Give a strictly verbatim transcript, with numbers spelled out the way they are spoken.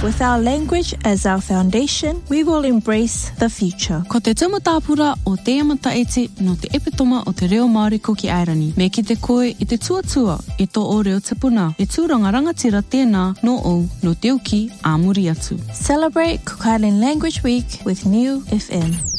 With our language as our foundation, we will embrace the future. Ko te tumu tāpura o te amata eti no te epitoma o te reo Māori ko ki Airani. Me ki te koe i te tuatua i tō o reo tipuna. E tūranga rangatira tēnā no o no te uki a muri atu. Celebrate Cook Island Language Week with New F M.